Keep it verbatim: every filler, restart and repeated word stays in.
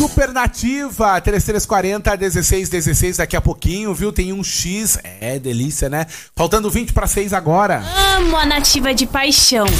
Super Nativa, três três quatro zero, dezesseis dezesseis, daqui a pouquinho, viu? Tem um X, é delícia, né? Faltando vinte para seis agora. Amo a Nativa de paixão.